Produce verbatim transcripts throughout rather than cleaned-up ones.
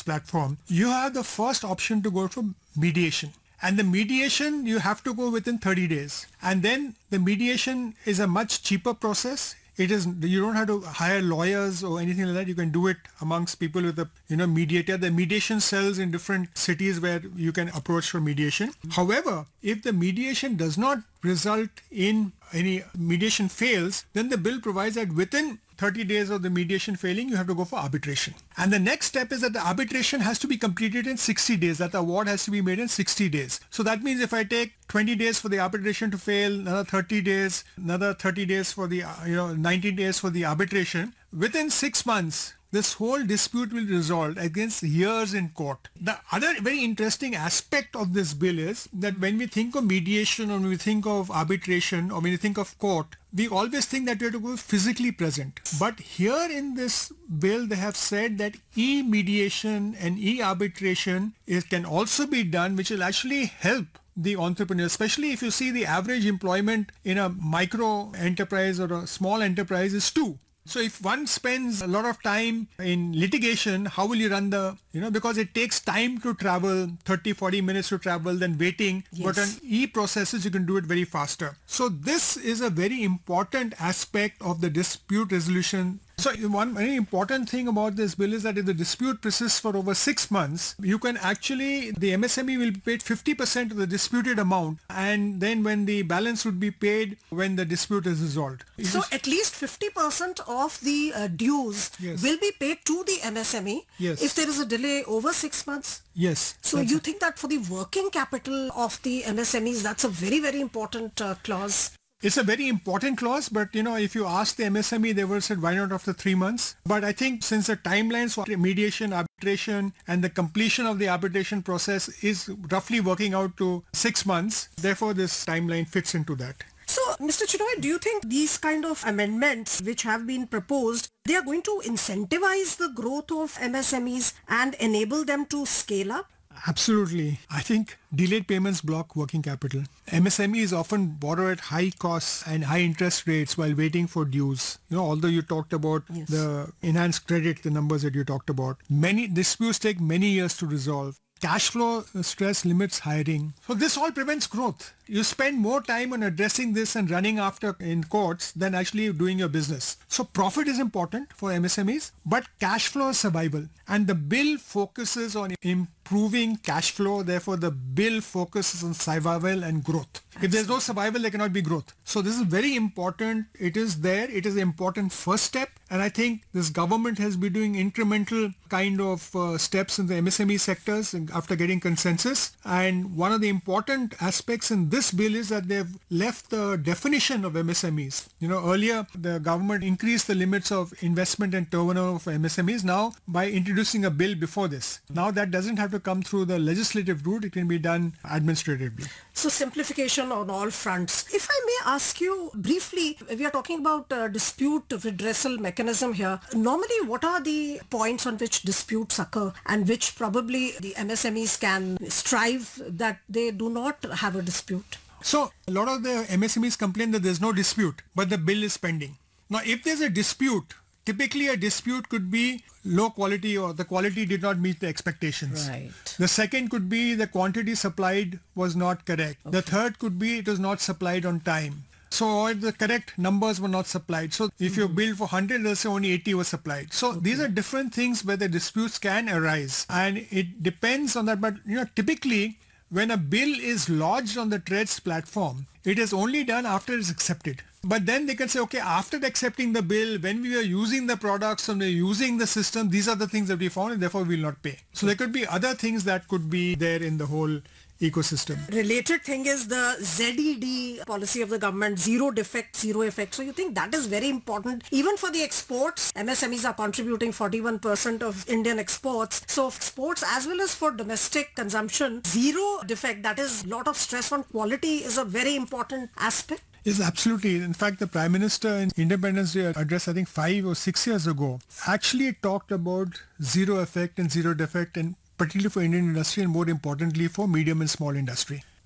platform, you have the first option to go for mediation. And the mediation, you have to go within thirty days. And then the mediation is a much cheaper process. It is, you don't have to hire lawyers or anything like that. You can do it amongst people with a, you know, mediator. The mediation cells in different cities where you can approach for mediation. However, if the mediation does not result in any mediation fails, then the bill provides that within thirty days of the mediation failing, you have to go for arbitration. And the next step is that the arbitration has to be completed in sixty days, that the award has to be made in sixty days. So that means if I take twenty days for the arbitration to fail, another thirty days, another thirty days for the, you know, ninety days for the arbitration, within six months, this whole dispute will resolve against years in court. The other very interesting aspect of this bill is that when we think of mediation or when we think of arbitration or when we think of court, we always think that we have to go physically present. But here in this bill, they have said that e-mediation and e-arbitration is, can also be done, which will actually help the entrepreneur, especially if you see the average employment in a micro enterprise or a small enterprise is two. So if one spends a lot of time in litigation, how will you run the, you know, because it takes time to travel, thirty, forty minutes to travel, then waiting. Yes. But on e-processes, you can do it very faster. So this is a very important aspect of the dispute resolution. So one very important thing about this bill is that if the dispute persists for over six months, you can actually, the M S M E will be paid fifty percent of the disputed amount, and then when the balance would be paid when the dispute is resolved. It so is, at least fifty percent of the uh, dues yes. will be paid to the M S M E yes. if there is a delay over six months? Yes. So you think that for the working capital of the M S M Es, that's a very, very important uh, clause? It's a very important clause, but you know, if you ask the M S M E, they would have said, why not after three months? But I think since the timelines for mediation, arbitration, and the completion of the arbitration process is roughly working out to six months, therefore this timeline fits into that. So, Mister Chinoy, do you think these kind of amendments which have been proposed, they are going to incentivize the growth of M S M Es and enable them to scale up? Absolutely. I think delayed payments block working capital. M S M Es often borrow at high costs and high interest rates while waiting for dues. You know, although you talked about yes. the enhanced credit, the numbers that you talked about, many disputes take many years to resolve. Cash flow stress limits hiring. So this all prevents growth. You spend more time on addressing this and running after in courts than actually doing your business. So profit is important for M S M Es, but cash flow is survival. And the bill focuses on improving cash flow. Therefore, the bill focuses on survival and growth. If there's no survival, there cannot be growth. So this is very important. It is there. It is an important first step. And I think this government has been doing incremental kind of uh, steps in the M S M E sectors after getting consensus. And one of the important aspects in this bill is that they've left the definition of M S M Es. You know, earlier the government increased the limits of investment and turnover for M S M Es. Now, by introducing a bill before this, now that doesn't have to come through the legislative route. It can be done administratively. So simplification on all fronts. If I may ask you briefly, we are talking about uh, dispute redressal mechanism here. Normally, what are the points on which disputes occur and which probably the M S M Es can strive that they do not have a dispute? So a lot of the M S M Es complain that there's no dispute, but the bill is pending. Now, if there's a dispute, typically a dispute could be low quality or the quality did not meet the expectations. Right. The second could be the quantity supplied was not correct. Okay. The third could be it was not supplied on time. So or the correct numbers were not supplied. So if mm-hmm. you bill for one hundred, they'll say only eighty was supplied. So okay. these are different things where the disputes can arise. And it depends on that. But you know, typically when a bill is lodged on the T R E D S platform, it is only done after it's accepted. But then they can say, okay, after accepting the bill, when we were using the products and we were using the system, these are the things that we found and therefore we will not pay. So there could be other things that could be there in the whole ecosystem. Related thing is the Z E D policy of the government, zero defect, zero effect. So you think that is very important even for the exports? M S M Es are contributing forty-one percent of Indian exports. So exports as well as for domestic consumption, zero defect, that is a lot of stress on quality is a very important aspect. Yes, absolutely. In fact, the Prime Minister in Independence Day address, I think five or six years ago, actually talked about zero effect and zero defect, and particularly for Indian industry and more importantly for medium and small industry.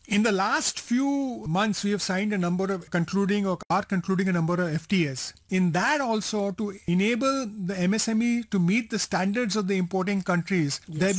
In the last few months, we have signed a number of concluding or are concluding a number of F T As. In that also, to enable the M S M E to meet the standards of the importing countries, yes. there